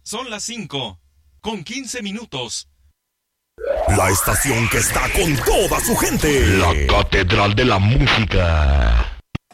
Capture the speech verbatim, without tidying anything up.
Son las cinco, con quince minutos. La estación que está con toda su gente. La Catedral de la Música.